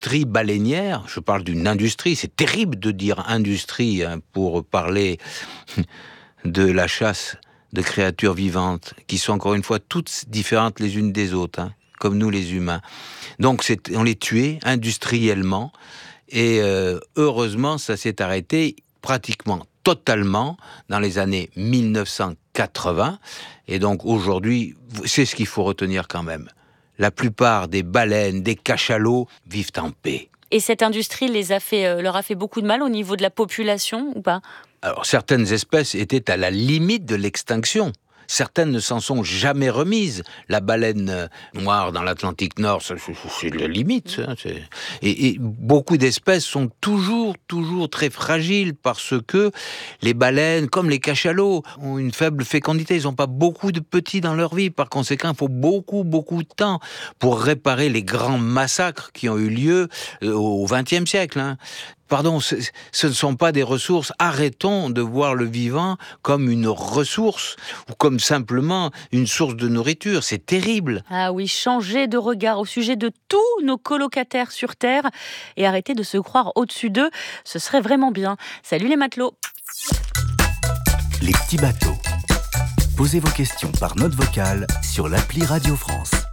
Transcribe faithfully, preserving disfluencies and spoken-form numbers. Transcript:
l'industrie baleinière, je parle d'une industrie, c'est terrible de dire industrie hein, pour parler de la chasse de créatures vivantes, qui sont encore une fois toutes différentes les unes des autres, hein, comme nous les humains. Donc c'est, on les tuait industriellement, et euh, heureusement ça s'est arrêté pratiquement totalement dans les années mille neuf cent quatre-vingts, et donc aujourd'hui, c'est ce qu'il faut retenir quand même. La plupart des baleines, des cachalots vivent en paix. Et cette industrie les a fait, euh, leur a fait beaucoup de mal au niveau de la population ou pas ? Alors, certaines espèces étaient à la limite de l'extinction. Certaines ne s'en sont jamais remises. La baleine noire dans l'Atlantique Nord, c'est, c'est la limite. Hein, c'est... Et, et beaucoup d'espèces sont toujours, toujours très fragiles parce que les baleines, comme les cachalots, ont une faible fécondité. Ils n'ont pas beaucoup de petits dans leur vie. Par conséquent, il faut beaucoup, beaucoup de temps pour réparer les grands massacres qui ont eu lieu au vingtième siècle. Hein. Pardon, ce, ce ne sont pas des ressources. Arrêtons de voir le vivant comme une ressource ou comme simplement une source de nourriture. C'est terrible. Ah oui, changer de regard au sujet de tous nos colocataires sur Terre et arrêter de se croire au-dessus d'eux, ce serait vraiment bien. Salut les matelots. Les petits bateaux. Posez vos questions par note vocale sur l'appli Radio France.